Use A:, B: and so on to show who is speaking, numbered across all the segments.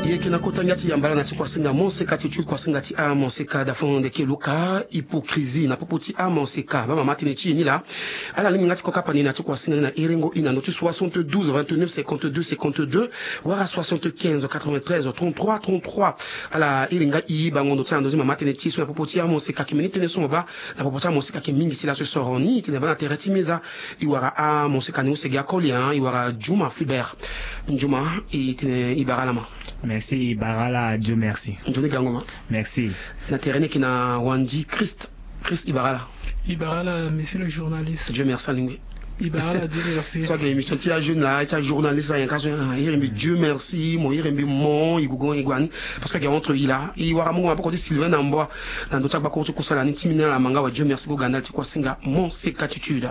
A: Yekina kotangati yambala na kwa singa monseka tutu kwa singa ti a monseka da fond de keluka hypocrisie na popoti a monseka ba mama tinechi ni la ala limi ngati koka pani na kwa singa na irengo ina no 72 29 52 52 wara 75 93 33 33 ala iringa i bango no tando mama tinechi so na popoti a monseka ki minute ne so ba na popoti a monseka ki mingi sila so soroni tine bana tereti meza iwara a monseka ni usega kolia iwara Juma Fulbert Juma itine ibaralama.
B: Merci Ibarala, Dieu merci.
A: Johnny Gangoma.
B: Merci.
A: Na terrain qui na Wandi Christ Ibarala.
C: Ibarala, monsieur le journaliste.
A: Dieu merci Lingui.
C: Ibarala, Dieu merci.
A: Soit des émissions tu as jeune là, tu as journaliste là, Dieu merci, moi mon igugon igwani parce que entre il là, il wara mo pas côté Sylvain Namboa dans d'autres ba ko ko sala ni timina la manga wa Dieu merci go ganda ti ko singa mon sécatitude.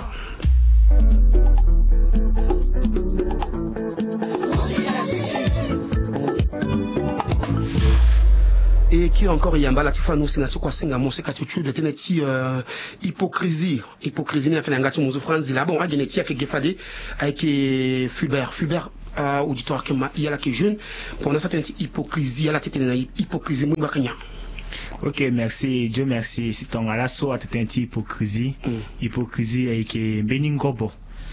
A: Et qui encore yambala tifano sina kwa singa mose katutu de teneti hypocrisie na kana ngati muzo France là bon ageneti ak gefade avec Fulbert auditoire que il y a là que jeune qu'on a certaine hypocrisie à la tête na hypocrisie mu bakanya.
B: Ok, merci, Dieu merci. Si ton ala so a tête hypocrisie avec Beningobo.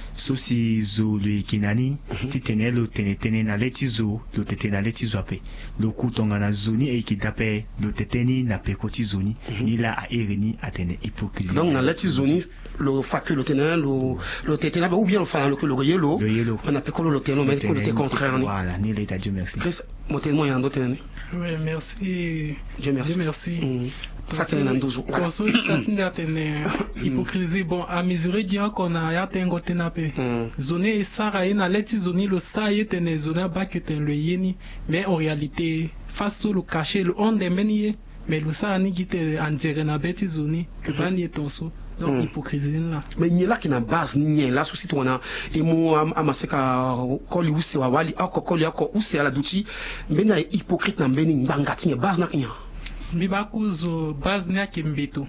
B: Sosi zo le kinani titene lo tene na letizo lo tete na letizo ape lo kutonga na zoni e kidape lo teteni na pekoti zoni ni la a ereni atene hypocrisie
A: donc na letizoni lo fakwe lo tene lo tete na ou bien lo fa lo yelo on a pekolo lo tene mais que le contraire ni
B: voilà ni l'état Dieu merci
A: Chris motellement yando tene
C: oui merci
A: Dieu merci ça c'est un dozo
C: voilà so tatinga tene hypocrisie bon à mesurer dia qu'on a ya tengo tenape zone esara na leti zoni lo sa yetene zona ba que ten le yeni mais en réalité face au le caché le on de meni mais le sa ni gite en dire na beti zoni que ban y tonso donc hypocrisie là
A: mais ni là qui na base ni là souci to na et mo amaseka koli use wa wali akokoli ako use ala duti mbena hypocrite na mbeni ngangati ni base na kinya
C: mibakuzo base na kimbeto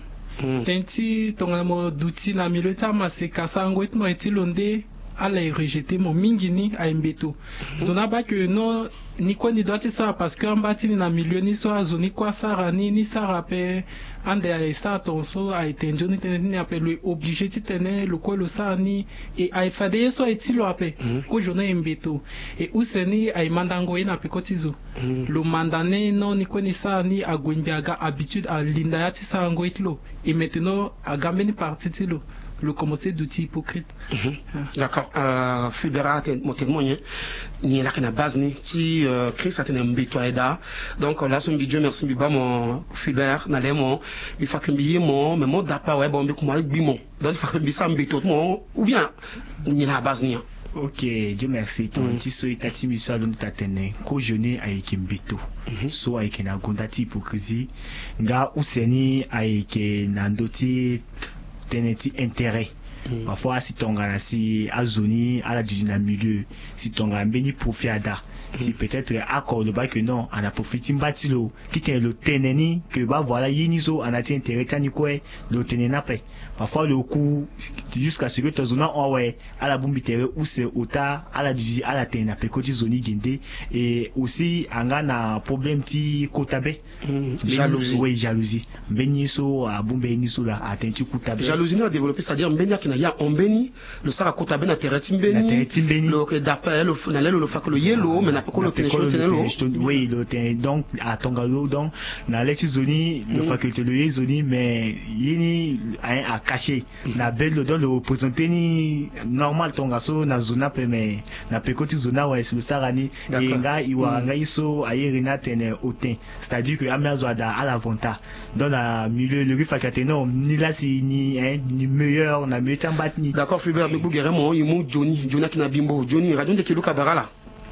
C: tenti tonga mo duti na milota maseka sango etmo etilonde ala rejeter mon mingini a imbeto dona ba que non ni quoi ni doit ça parce que en bâti na milieu ni so azoni quoi sara ni sara pe ande a ça ton so a été joni tene appelé obligé ti tene le quoi le sa ni et a fade so etilo ape ko jona imbeto et useni a mandango ina pe kotizo le mandane non ni quoi ni sa ni a gwimbiaga habitude à linda ya ti sa ngo itlo et maintenant a gambeni parti tilo le commencer d'outils hypocrite.
A: D'accord. Fulbert mon témoin ni là que na base ni ti Chris a tenu mbito aida donc là son Dieu merci biba mon Fulbert na lemo il faut que mbiye mon mais mon dapa ouais bon bi kuma bi mon donc il faut que mbisa mbito mon ou bien ni la base ni.
B: Ok, Dieu merci. Ton petit so itati miso alon tatene ko jeune ayeke mbito so ayeke na gondati hypocrisie nga useni ayeke na ndoti teneti intérêt parfois si tonga si azoni à la dina milieu si tonga mbeni profiada si peut-être accord le bas que non on a profité mbatilo qui tient le teneni que bah voilà yinizo on a été intérêt tani quoi le tenena paix parfois le coup jusqu'à ce que ton zone en ouais à la bombe terre ou c'est ota à la diji à la tena pe côté zone gende et aussi anga na problème ti kotabe
A: jalousie
B: oui jalousie beniso a bombe niso la atenti kotabe
A: jalousie na développer c'est-à-dire mbenia qui na ya ombeni le sara kotabe na terre timbeni le que d'appel na le fa que le yellow mais na pe ko le tenelo
B: oui le donc à tongalo donc na leti zoni le faculté le zoni mais yini a caché na belle dans le représenter ni normal tongaso na zona pe mais na pe côté zona ouais le sarani et nga iwa nga iso ayerina tene otin c'est-à-dire que amazo ada à l'avantage dans la milieu le faculté non ni là si ni ni meilleur na mieux tambatni.
A: D'accord Fulbert mais bougere mo imu Johnny qui na bimbo Johnny radio de Keluka barala.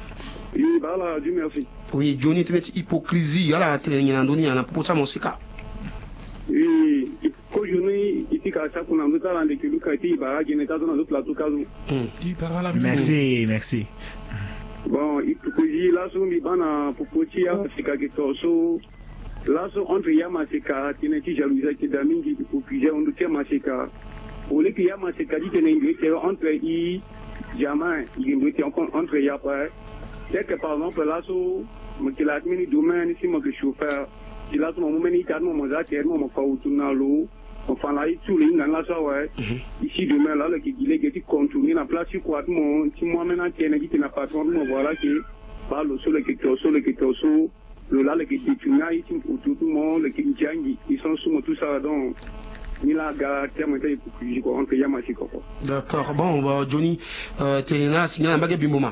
D: Oui barala Dieu merci.
A: Oui Johnny teneti hypocrisie ala tene na ndoni na popota mosika.
D: Oui ko Johnny itika sa kuna mta la de Keluka ti bara geneta dans le plateau kazo.
B: Merci.
D: Bon hypocrisie là so mi bana popoti ya sika ke toso là so entre yama sika teneti jalousie ki damingi hypocrisie on te masika au lieu que yama sika dit tenengi entre i jamais il doit entre yapa c'est que par exemple là qu'il a mis domaine ici mon chauffeur il a mon moment il a mon zater mon kautuna enfin là il tout les ngana ça ouais ici demain là le qui est continuer la place quoi mon si moi maintenant qui n'a pas trop voilà qui par le sol qui le là le qui tuna ici autour tout le monde le qui jangi ils sont sous tout ça donc
A: d'accord bon Johnny t'es là signé la bague bimoma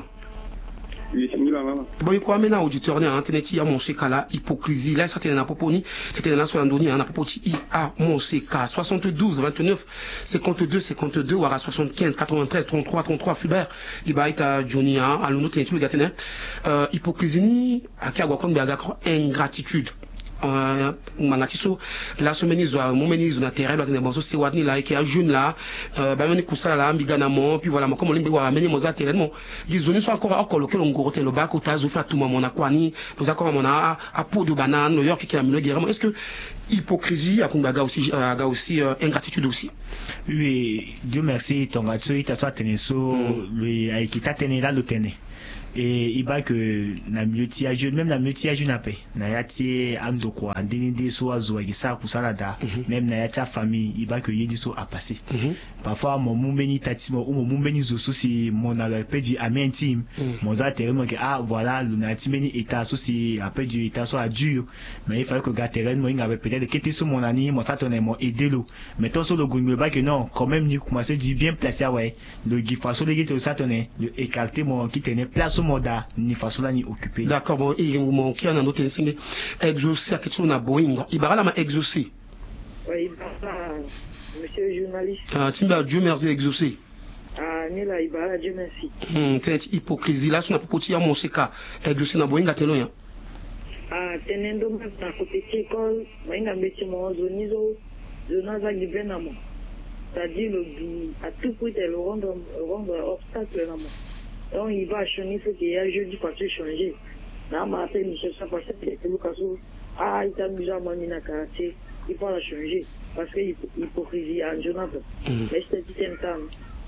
A: bon quoi maintenant auditeur ne internet ya mon kala hypocrisie là ça t'es na poponi t'es na so andoni na popoti a mon ck 72 29 52 52 ou à 75 93 33 33 Fulbert il va être Johnny à l'autre t'es tout le gars hypocrisie ni akagwa kon biaga ingratitude mangatiso la semaine zo momeni zo na terrain là bon c'est watni là qui a jeune là ba meni kusala la mbigana mo puis voilà comme limbi wa meni mo za terrain mo gizoni so encore coloquer le ngorote le bako tazo fa tout moment na kwani nous akora mona a peau de banane New York qui a le guerre est-ce que hypocrisie a kumbaga aussi ingratitude aussi
B: oui Dieu merci ton gato ita so teneso lui a kita tenela le tene et il va que na mieuti a jeune même na mieuti a jeune apé na yati ando quoi ndini so azo isa kusalada même na yati famille il va que yedi so a passé parfois mon mumbeni tatimo ou mon mumbeni zo so si mon a peu du ami intime mon za terrain que ah voilà le natimeni état so si a peu du état so a dur mais il fallait que gars terrain moi il avait peut-être que sur mon ami mon ça tonne mon aider lo mais toi sur le goût pas que non quand même ni commencer du bien placé ouais le gifaso le gite ça tonne le écarter mon qui tenait place moda ni façon là ni occupé
A: d'accord bon et mon qui a dans notre enseigné exaucer quelque chose na Boeing il va là ma exaucer
E: oui monsieur journaliste
A: timba Dieu merci exaucer
E: ni là il va Dieu merci
A: t'es hypocrisie là sur na popoti à mon seka exaucer na Boeing atelo ya
E: tenendo na côté école mainga métier mon zonizo zona za libena mo c'est-à-dire le à tout prix le rendre obstacle na mo. Donc il va changer, il faut qu'il y ait un jeudi parce que changer. Là, ma appelle Michel ça parce que c'est le cas où il t'a mis à manina karaté, il faut la changer parce que hypocrisie en Jonathan. Mais je te dis un temps.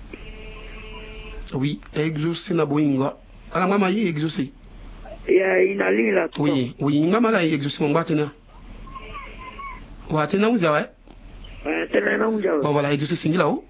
A: Oui, exaucer na boinga. Alors maman y exaucer.
E: Il a ligne là.
A: Oui, maman là exaucer mon batena. Wa tena uza ouais.
E: Tena uza.
A: Bon voilà, exaucer singila oh.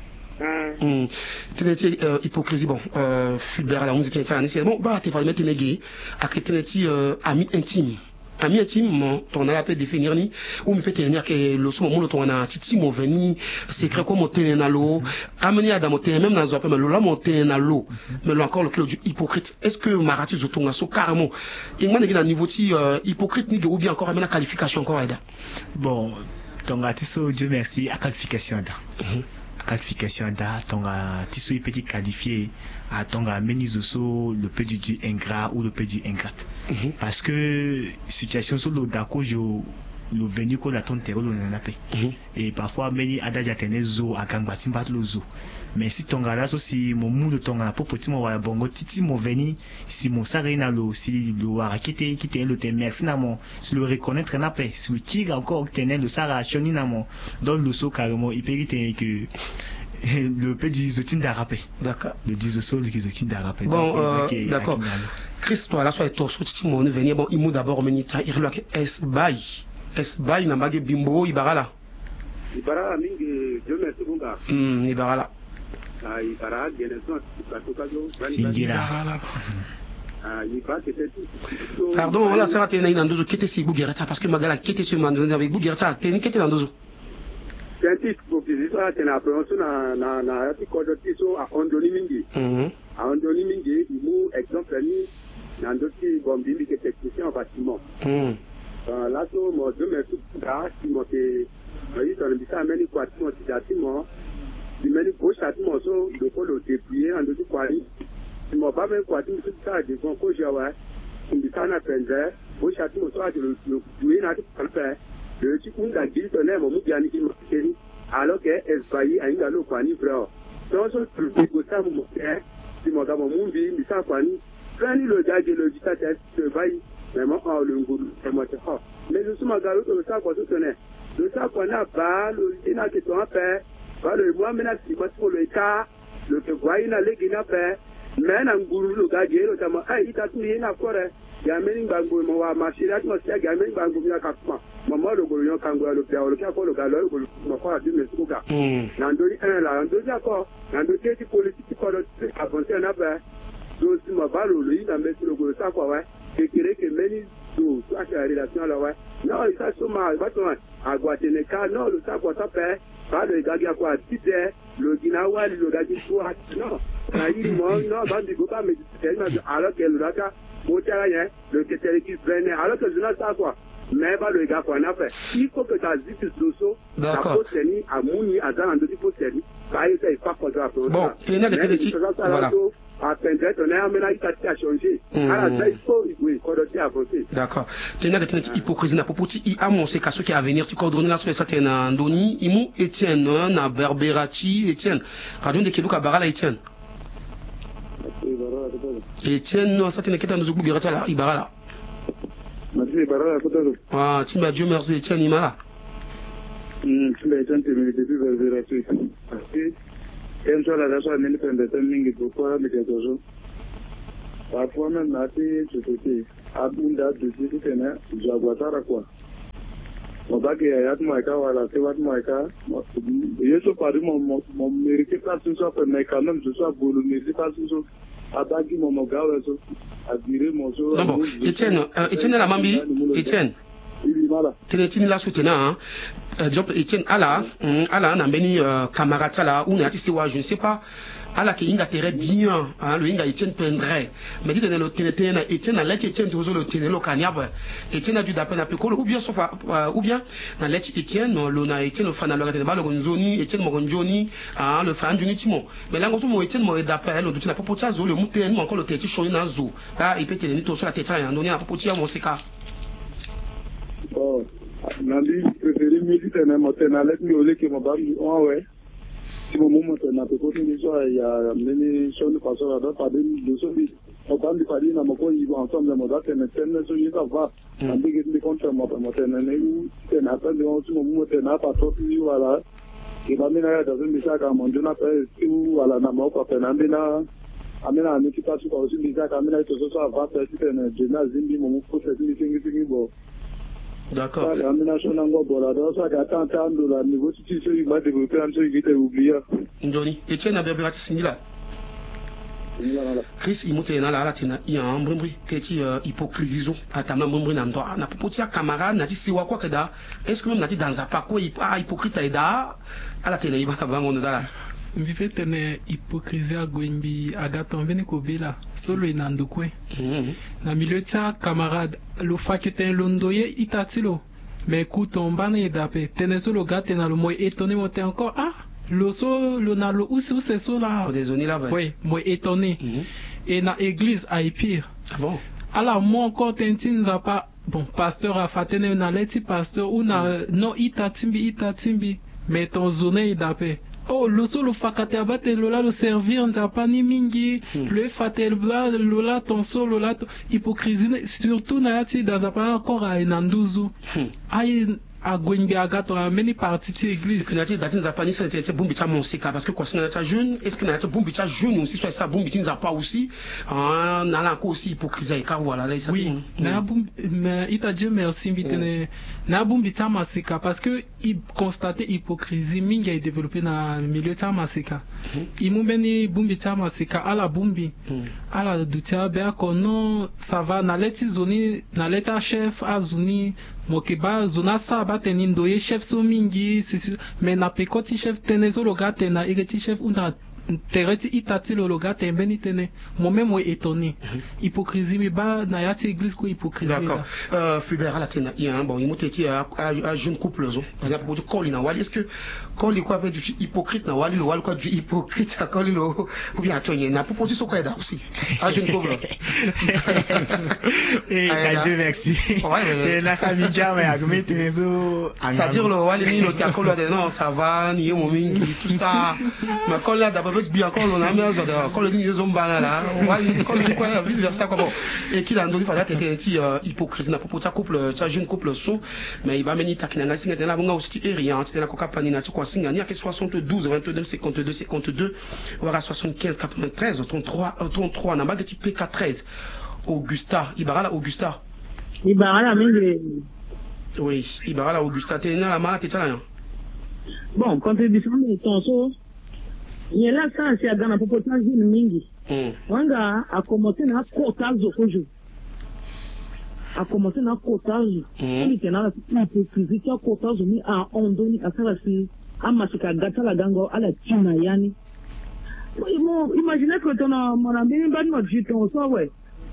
A: Teneti hypocrisie bon Fulbert la musique était bon voilà tu vas mettre négé à que teneti ami intime ton a peut définir ni ou me peut tenir que le son moment ton a titi mon veni secret comme tenir na l'eau amener à damoter même dans zopé mais là monter na l'eau mais là encore le clé du hypocrite est-ce que marati zotonga so carrément il m'a négé dans niveau ti hypocrite ni ou bien encore amener la qualification encore aida
B: bon ton gatiso Dieu merci à qualification da qualification da tonga tiso petit qualifié à tonga menizoso le peu du ingrat ou le peu du ingrat parce que situation sur le dako jo le venu ko la ton terreau le nape et parfois meni adaja tenezo agangba timbat lozo mais si tonga là si mon mou de tonga pour petit mo wa bongo titi mo veni si mon sarina lo si le wara qui était le te merci na mon si le reconnaître na paix si le tigre encore tenait le sara choni na mon dans le saut carrément il peut que le peu d'isotin d'arapé
A: d'accord
B: le disoso le disotin d'arapé
A: bon d'accord Christ toi là soit torso titi mo venir bon il mou d'abord menita irlo es bay na mage bimbo ibara
D: mingi Dieu merci bunga
A: ibara
D: ibara geneson katokazo
B: singira
A: pardon là ça va tenir dans deux kete si bugerata parce que magala kete sur mandon avec bugerata tenir kete dans deux
D: scientifique pour que ça tena prononcer na ati kodoti so a ondoni mingi mu exemple ni na ndoti bombi qui technicien en bâtiment là so mo de me tout si mo que oui dans le bisa meni quoi mo bâtiment di meni gauche bâtiment so le ko le déployer en ndoti quoi si mo ba me quoi tout ça de bon ko jawa bisa na pendre gauche bâtiment so a de le na tout faire le petit coup d'agir tonnerre mo mudiani qui marché alors que espayi ainda lo kwani frère donc so ko ça mo si mo ga mo mumbi bisa kwani plani le daje le dictateur se bayi vraiment le ngulu c'est moi mais je suis magalo le ça quoi tout tonnerre le ça qu'on a pas le ina que ton père va le moi maintenant si moi pour le cas le que voyez na le gina père mais na ngulu le daje le tama ai ita tu ina kore gameni bango mo wa masira no sia gameni bango ya kapma mama lo go yo kango lo pia lo ka ko lo ga lo go mo ko adi me suka na ndori la ndori ako na ndori ti politique ko lo avancer na ba do si mo ba lo yi na me lo go sa ko wa kekere ke meni do so a relation la wa no isa so ma ba to agwatene ka no lo sa ko sa pe ba le ga ga ko atide lo gina wa lo ga ji ko no na yi mo no ba di go ba me ti na alors que le raka mo tara yen le ketere qui prenne alors que je na sa quoi mais ba le ga ko na fait il faut que ta ziti soso la poteni amuni azana ndo ti poteni ba yi sai pa ko da pro
A: bon tena de tete voilà d'accord tena de tete hypocrisie na popoti I amo se kaso ki à venir ti coordonner la sur certaine ndoni imu Etienne na Berberati Etienne radio de Keluka Barala Etienne Etienne no certaine keta no zubu birata la Ibarala
D: merci Barala kotoro
A: ah timba Dieu merci Etienne Imala
D: timba Etienne te depuis Berberati Enzo la raza nini pendete mingi kwa mikezo. Parfois même nati chototi abunda duziti tena jagwatara kwa. Mabaki ya yatu maika wala te watu maika. Yeso pari mo merike pasu so pe maika même je sois bolu merike pasu so abaki mo mogawe so adire mo so.
A: Non bon, Etienne la mambi Etienne. Tenetini la soutena job Etienne ala na mbeni camarade là ou n'ati sewa je ne sais pas ala ki inga terre bien le inga Etienne pendrait mais dit dans le tenetena Etienne na leti Etienne tozo le tenelo kanyaba Etienne a dû d'appel na pekolo ou bien sauf ou bien na leti Etienne lo na Etienne le fana lo gate ba lo nzoni Etienne mo nzoni le fan du nitimo mais là ngoso mo Etienne mo d'appel lo duti na popotia zo le muten mo encore le teti shoyi na zo là il peut tenir to sur la tête ya ndoni na popotia mo seka.
D: Oh, Nandi préféré militaire na motena let mi ole ke mabam ouais. Si mon moment na pe côté des soirs il y a many choses passent là dans pas de choses mabam di pali na moko ils vont ensemble mo date na tenne so yi ça va. Nandi ke ni contre motena na u tena pa de on mo motena pa trop ni voilà. Et ba mina ya dans misa ka mon jona pa si voilà na mo pa na mina amena ni kita su ko si misa ka mina to so va pa si tena jena zimbi mo ko se ni singi bo.
A: D'accord. Ndoni, Etienne a Berberati Singila. Chris Imote na la tena ya mbrimri teti hypocrisie atama mbrimri na ndo na popotia camarade na ti siwa kwa keda est-ce que même na ti dans apa ko hypocrite eda ala tena iba bango ndo dala
C: mbife tene hypocrisie agwembi agatomveni kobela solo inandukwe na milieu tia camarade lo fakete londoye itatilo mais kutombana edape tene solo gate na lo mo étonné mo te encore lo so lo na lo usi use so la
A: désolé là
C: oui mo étonné et na église à pire
A: bon
C: alors moi encore tentin zapa bon pasteur a fatene na leti pasteur ou na no itatimbi mais ton zone edape oh lo solo fakate abate lola lo servir nzapa ni mingi le fatel bla lola ton solo la hypocrisie surtout na yati dans apa encore à nanduzu ay agwenge agato a many parties de l'église.
A: C'est que nati datin zapa ni ça était bombi cha monseka parce que quoi c'est nata jeune est-ce que nata bombi cha jeune aussi soit ça bombi tin zapa aussi na la ko aussi hypocrisie ka voilà là ça
C: oui na bombi mais ita Dieu merci bitene na bombi cha maseka parce que il constater hypocrisie mingi a développé na milieu cha maseka imumbeni bombi cha maseka ala bombi ala dutia be ko non ça va na leti zoni na leta chef azuni mokeba zona sa bateni ndoye chef so mingi c'est mais na pekoti chef tenezo logate na ireti chef una tereti itati logate mbeni tene moi même moi étonné hypocrisie mais ba na yati église ko hypocrisie
A: d'accord Fulbert la tena il y a bon il moteti à jeune couple zo par exemple pour call na wali est-ce que call quoi avec du hypocrite na wali lo wali quoi du hypocrite à call lo ou bien tonye na pour so quoi da aussi à jeune couple
B: et Dieu merci et la samija mais agme tenezo
A: ça dire le wali ni lo ta call non ça va ni mo mingi tout ça mais call là d'abord bien call on a mis à call ni zomba là wali call ni quoi vice versa quoi bon et qui dans d'autres fois t'étais un petit hypocrisie na pour ta couple ta jeune couple so mais il va mener ta kinanga singa tena bonga aussi rien c'était la coca panina tu quoi singa ni à 72 29 52 voilà 75 93 33 na bagati PK13 Augusta, Ibarala Augusta.
F: Ibarala mingi.
A: Oui, Ibarala Augusta, t'es là la mala t'es là.
F: Bon, contribution de tonso. Il est là ça c'est à Ghana pour porter une mingi. Wanga a commencé na quotage aujourd'hui. A commencé na quotage. Il était là la physique quotage ni a ondoni a ça si a masika gata la gango à la China yani. Imaginez que ton mon ami ba no jiton so ouais.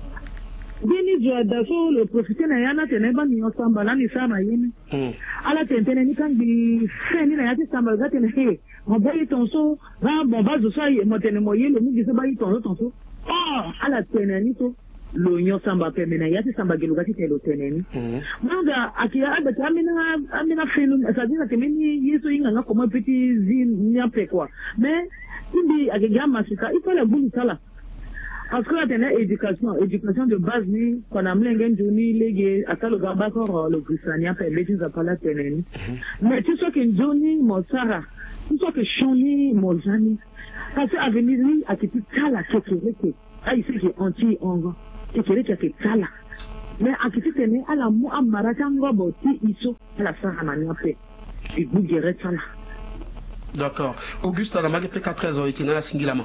F: Bini jo da so le profiter na yana tene ba ni osamba na ni sama yini. Ala tentene ni kan bi feni na yati samba gata ne he. Mon boy ton so ba bon ba zo so mo tene mo yelo mi gise ba yi ton so. Ala tene ni so lo nyo samba pe mena yati samba gelo gati telo tene ni. Manga akia ada amina fenu ça dit que mini yeso inga na comme petit zin nya pe quoi. Mais Imbi agegia masika il faut la boule sala parce que la dernière éducation de base ni qu'on a mlenge njoni lege atalo gamba ko le christiania pe beti za pala teneni mais tu sais que njoni mosara tu sais que shoni mozani parce que avenir ni akitu kala kekereke ai c'est que anti ongo kekereke ke kala mais akitu tene ala mu amara tango boti iso ala sara mania pe ibugere sala.
A: D'accord. Auguste a namage peka 13 ans était dans la singilama.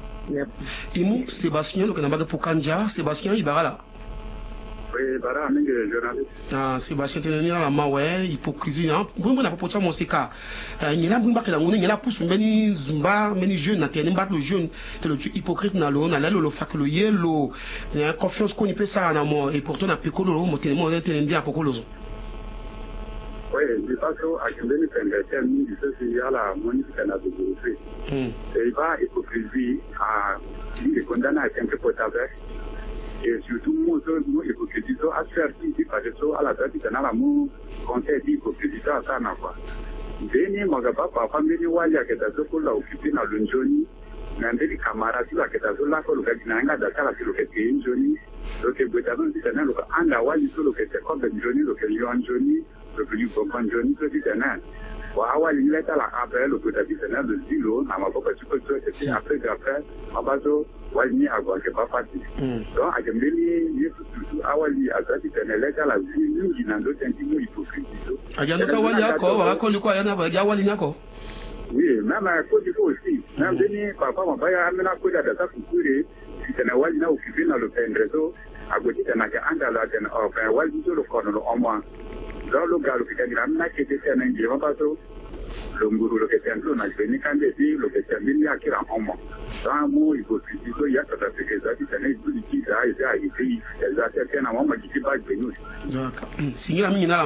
A: Imu Sébastien le namage pour Kanja, Sébastien Ibarala.
D: Oui, Ibarala mingi journaliste.
A: Ah, Sébastien tenani la mawe hypocrisie hein. Bon na popocha moseka. Ngela bumba ke ngone ngela pousse mbeni zumba mbeni jeune na tene mbat le jeune te le hypocrite na lo na le fak le yelo. Confiance qu'on y peut ça na mo et pourtant na pekolo mo tene mo tene ndia pokolo.
D: Oui, je pense qu'à Kimbeni Pengatia, nous disons qu'il y a la monique à développer. Et il va hypocrisie à les condamner à quelque potable. Et surtout, nous hypocrisie à faire ici parce que à la date, il y a la mou, conseil d'hypocrisie à ça n'a pas. Deni Magaba, papa, Meni Waya, qui est à ce qu'on l'a occupé dans le Johnny, Nandeli Kamara, qui est à ce là, qu'on l'a gagné à Dakar, qui est une Johnny, donc il peut avoir dit que Anda Wali, sur le fait comme le Johnny, le Johnny Johnny. Le plus important Johnny petit tenant. Wa il est à la après le petit tenant de Zilo, n'a pas pas tu peux c'était après abazo wali a quoi que pas facile. Donc à Kembeli il surtout awali a petit tenant là la vie qui n'a d'autre intime hypocrisie.
A: Agano ka wali ako le quoi yana ba ya wali nyako.
D: Oui, même à Côte d'Ivoire aussi. Même Denis papa mon père amena Côte d'Ivoire kukure, c'est wali na occupé dans le Pendrezo, à côté de Naka Andala enfin wali sur le corner au moins. Dans le gars, le qui était un ingénieur, le gourou, le qui était un peu, on a venu quand il dit, le qui était un milliard qui a un moment. Dans un mot, il faut il y a tout à fait que ça, c'est un étude qui a été, elle a certains moments qui ne sont pas venus.
A: D'accord. Signé la mine là,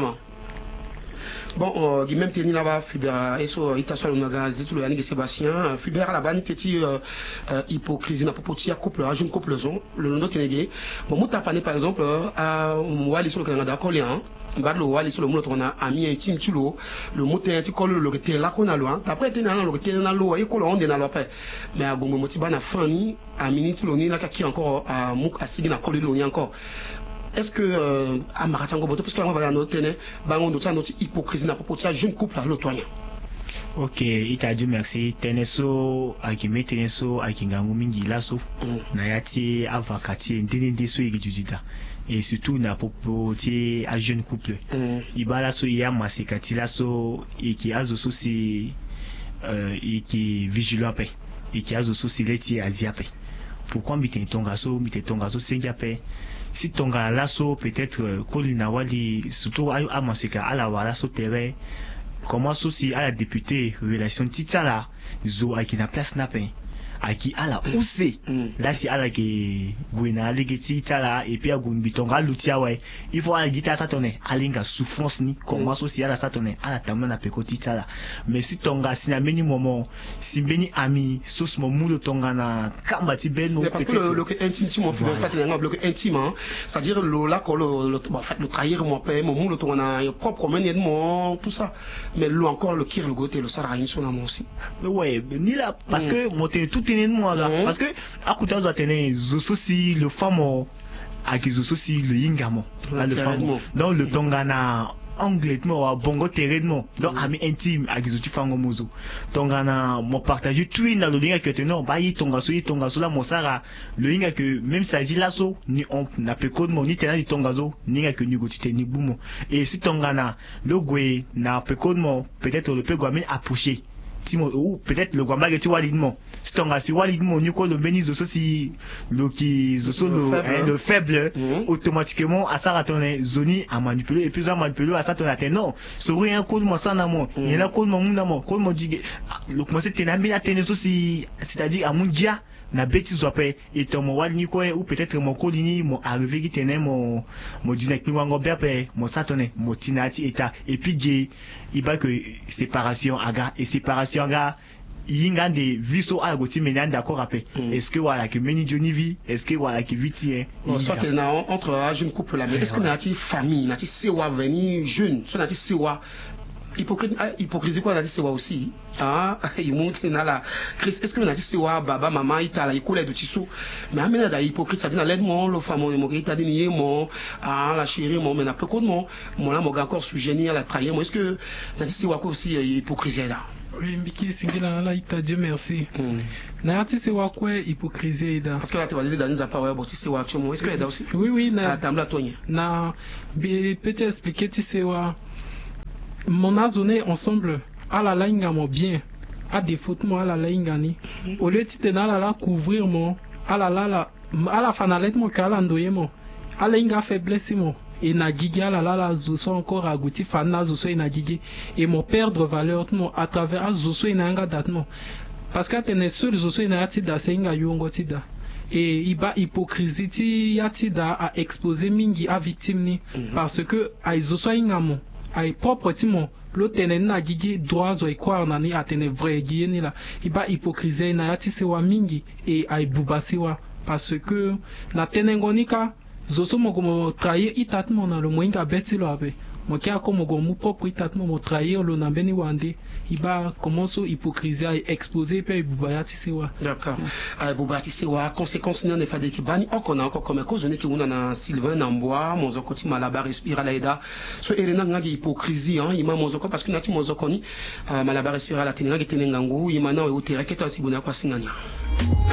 A: bon même teni là-bas Fibera eso itaso le magazi tout le yani Sébastien Fibera là-bas ni teti hypocrisie na popotia couple jeune couple son le nom tenege bon muta pané par exemple à wali sur le Canada d'accord lien badlo wali sur le mot on a ami intime tu le mot tenti kolo le te la kona lo d'après teni na le te na lo e kolo on de na lo après mais à gongo motiba na fani à minute lo ni na ki encore à muk asigi na kolo lo ni encore. Est-ce que à Maratango Boto, parce que on va noter notre hypocrisie na propos de jeune couple à l'autre.
B: Ok, il t'a dit merci. Teneso, akime teneso, akingangu mingi laso. Nayati avakati ndini ndiso igijujida. Et surtout na propos de à jeune couple. Ibala so ya masekati laso et qui a zo si et qui vigilant pe. Et qui a zo si leti aziape. Pourquoi mite tongaso sengape? Si tonga lasso peut-être Colina Wali surtout à Maseka à la Walasso terrain comment souci à la députée relation titala zo à qui na place napin à qui à la ousse là si à la qui gwena legeti titala et puis à gumbi tonga lutia ouais il faut à guitare ça tonne alinga souffrance ni comment souci à la ça tonne à la tamna na peko titala mais si tonga si na meni moment si beni ami sauce mon moule tonga na kamba ti beno
A: parce que le intime mon fait en fait un bloc intime c'est-à-dire le là en fait le trahir mon père mon moule tonga na propre manièrement tout ça mais lui encore le kir le côté le saraïn son amour aussi
B: ouais ni là parce que mon tout est moi là parce que à côté de tenir aussi le femme à qui aussi le yingamo là le femme donc le tongana anglais mo bongo terrain donc ami intime agizuti fango muzo tongana mo partager tout na lo linga que non ba yi tonga so la mosara le linga que même s'agit là so ni on na pe code mo ni tena ni tonga zo ninga que ni gotite ni bumo et si tongana le gwe na pe code mo peut-être le pe gwa mais approcher ou peut-être le Guamba que tu vois lidmo si ton si walidmo ni ko le benizo si le qui le faible automatiquement à ça ratonner zoni à manipuler et puis à manipuler à ça ton atteint non so rien ko mo sana mo ni na ko mo munda mo ko mo dige le commencer tena bien atteindre aussi c'est-à-dire à mon dia na bêtise zope et ton mo wali ko ou peut-être mon colini mo arrivé qui tenait mon dinek wango berpe mo satone mo tinati eta et puis il va que séparation aga et séparation aga yinga de viso à goti menan d'accord après est-ce que voilà que meni Johnny vit est-ce que voilà que viti
A: bon soit que na entre un jeune couple là mais est-ce que na ti famille na ti sewa venir jeune soit na ti sewa hypocrisie quoi na ti sewa aussi il monte na la Christ est-ce que na ti sewa baba maman itala ikole du tiso mais amena da hypocrite ça dit na l'aide mon le fameux mo ita dit ni mo la chérie mo mais na peu comme mon là mo encore sugérir la trahir moi est-ce que na ti sewa quoi aussi hypocrisie là.
C: Oui, Mbiki Singila la ita Dieu merci. Na ati se wa quoi hypocrisie ida.
A: Parce que là tu vas dire dans une part bon si c'est wa chomo est-ce que ida aussi.
C: Oui na
A: tambla tonya.
C: Na peut-être expliquer ti se wa mon azone ensemble à la linga mo bien à défaut moi à la linga ni au lieu de na la couvrir mo à la fanalette mo kala ndoye mo à la linga faiblesse mo et na gigi à la zoso encore agouti fana zoso et na gigi et mon perdre valeur mo à travers zoso et na nga dat mo parce que t'es seul zoso et na ati da senga yongo tida et il ba hypocrisie ti yatida à exposer mingi à victime ni parce que ay zoso inga mo ay propre timo lo tene na gigi droit zo ikwa na ni atene vrai gigi ni la iba hypocrisie na yati se wa mingi et ay bubasi wa parce que na tenengonika zoso mo como trahir itatmo na lo moinga beti lo abe mo kia ko mo gomu propre itatmo mo trahir lo na beni wande iba commence hypocrisie ay exposer pe bubayati se wa
A: d'accord ay bubayati se wa conséquence na ne fade ki bani encore comme cause ne ki una na Sylvain Namboa mo zokoti malaba respira laida so erena ngagi hypocrisie ima mo zoko parce que nati mo zokoni malaba respira la tenenga tenenga ngu ima na o tereke to sibuna kwa singanya